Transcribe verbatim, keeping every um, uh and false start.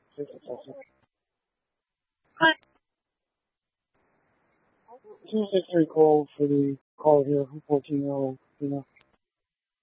Seems like pretty cool for the call here, fourteen year old, you know.